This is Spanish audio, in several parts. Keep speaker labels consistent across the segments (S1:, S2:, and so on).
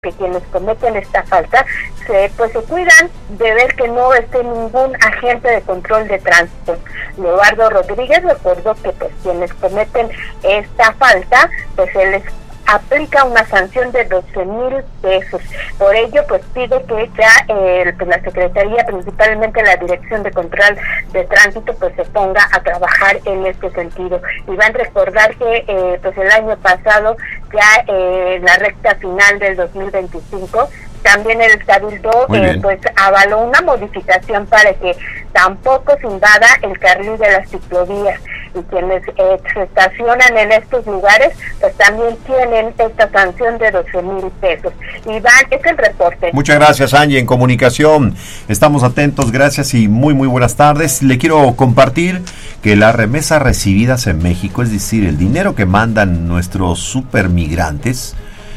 S1: que quienes cometen esta falta se cuidan de ver que no esté ningún agente de control de tránsito. Leobardo Rodríguez recordó que quienes cometen esta falta, se les aplica una sanción de 12,000 pesos. Por ello, pide que ya la Secretaría, principalmente la Dirección de Control de Tránsito, se ponga a trabajar en este sentido. Y van a recordar que el año pasado, ya en la recta final del 2025, también el Cabildo avaló una modificación para que tampoco se invada el carril de las ciclovías, y quienes se estacionan en estos lugares también tienen esta sanción de 12,000 pesos. Iván, es el reporte.
S2: Muchas gracias, Angie. En comunicación estamos atentos, gracias y muy buenas tardes. Le quiero compartir que las remesas recibidas en México, es decir, el dinero que mandan nuestros supermigrantes,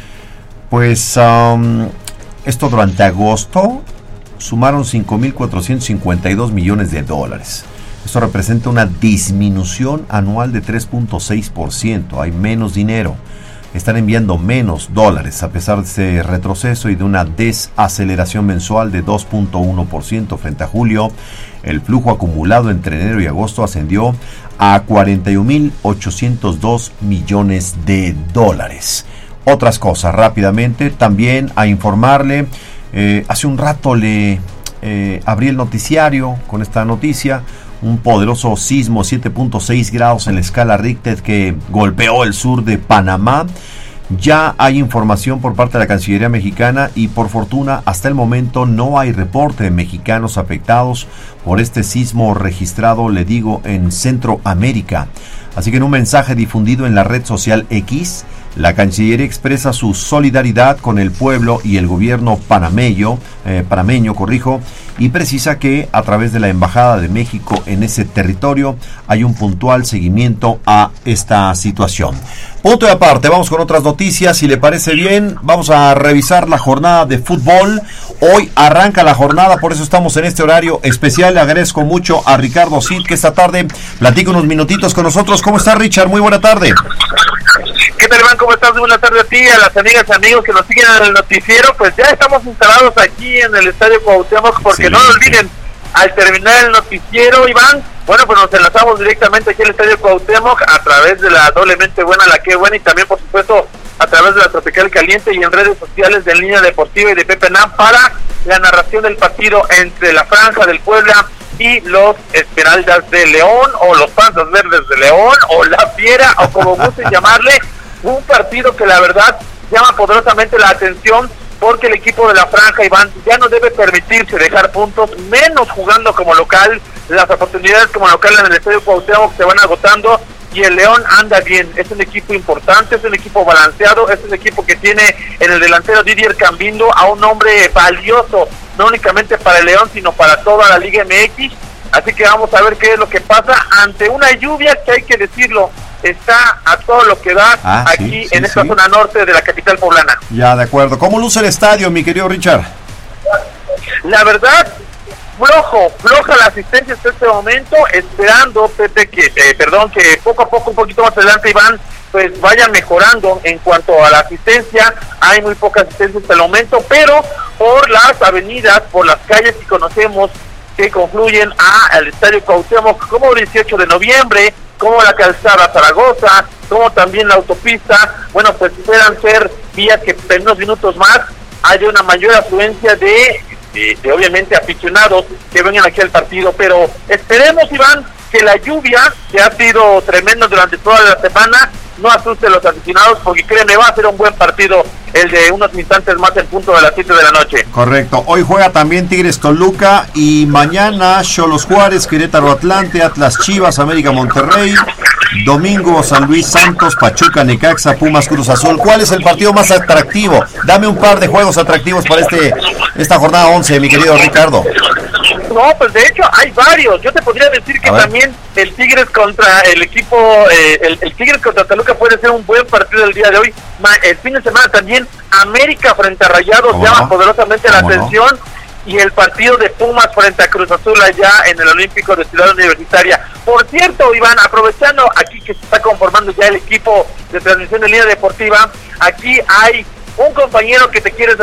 S2: esto durante agosto sumaron 5,452 millones de dólares. Esto representa una disminución anual de 3.6%. Hay menos dinero. Están enviando menos dólares a pesar de ese retroceso y de una desaceleración mensual de 2.1% frente a julio. El flujo acumulado entre enero y agosto ascendió a 41,802 millones de dólares. Otras cosas rápidamente, también a informarle, hace un rato le abrí el noticiario con esta noticia, un poderoso sismo 7.6 grados en la escala Richter que golpeó el sur de Panamá. Ya hay información por parte de la Cancillería mexicana y por fortuna hasta el momento no hay reporte de mexicanos afectados por este sismo registrado, le digo, en Centroamérica. Así que en un mensaje difundido en la red social X, la Cancillería expresa su solidaridad con el pueblo y el gobierno panameño, y precisa que a través de la Embajada de México en ese territorio hay un puntual seguimiento a esta situación. Punto de aparte, vamos con otras noticias. Si le parece bien, vamos a revisar la jornada de fútbol. Hoy arranca la jornada, por eso estamos en este horario especial. Le agradezco mucho a Ricardo Cid que esta tarde platica unos minutitos con nosotros. ¿Cómo está, Richard? Muy buena tarde.
S3: ¿Qué tal, Iván? ¿Cómo estás? Muy buena tarde a ti, a las amigas y amigos que nos siguen en el noticiero. Pues ya estamos instalados aquí en el Estadio Cuauhtémoc, porque no lo olviden, al terminar el noticiero, Iván, pues nos enlazamos directamente aquí al Estadio Cuauhtémoc a través de la doblemente buena, la que buena, y también, por supuesto, a través de la Tropical Caliente y en redes sociales de Línea Deportiva y de Pepe Nam para la narración del partido entre la Franja del Puebla y los Esmeraldas de León, o los Panzas Verdes de León, o la Fiera, o como gusten llamarle. Un partido que la verdad llama poderosamente la atención, porque el equipo de la Franja, Iván, ya no debe permitirse dejar puntos, menos jugando como local. Las oportunidades como local en el Estadio Cuauhtémoc se van agotando, y el León anda bien. Es un equipo importante, es un equipo balanceado, es un equipo que tiene en el delantero Didier Cambindo a un hombre valioso, no únicamente para el León, sino para toda la Liga MX. Así que vamos a ver qué es lo que pasa ante una lluvia que, hay que decirlo, está a todo lo que da aquí en esta zona norte de la capital poblana.
S2: Ya, de acuerdo. ¿Cómo luce el estadio, mi querido Richard?
S3: La verdad, floja la asistencia hasta este momento, esperando, Pepe, que poco a poco, un poquito más adelante, Iván, pues vaya mejorando en cuanto a la asistencia. Hay muy poca asistencia hasta el momento, pero por las avenidas, por las calles que conocemos que confluyen al Estadio Cuauhtémoc, como 18 de noviembre, como la calzada Zaragoza, como también la autopista, pues esperan ser vías que en unos minutos más haya una mayor afluencia de obviamente aficionados que vengan aquí al partido. Pero esperemos, Iván, que la lluvia, que ha sido tremenda durante toda la semana, no asuste a los aficionados, porque créeme, va a ser un buen partido el de unos instantes más en punto de las 7 de la noche.
S2: Correcto. Hoy juega también Tigres Toluca, y mañana Xolos Juárez, Querétaro Atlante, Atlas Chivas, América Monterrey, domingo San Luis Santos, Pachuca Necaxa, Pumas Cruz Azul. ¿Cuál es el partido más atractivo? Dame un par de juegos atractivos para esta jornada 11, mi querido Ricardo.
S3: No, pues de hecho hay varios. Yo te podría decir que también el Tigres contra el equipo, el Tigres contra Toluca puede ser un buen partido el día de hoy. El fin de semana también América frente a Rayados llama poderosamente la atención, y el partido de Pumas frente a Cruz Azul allá en el Olímpico de Ciudad Universitaria. Por cierto, Iván, aprovechando aquí que se está conformando ya el equipo de transmisión de Línea Deportiva, aquí hay un compañero que te quiere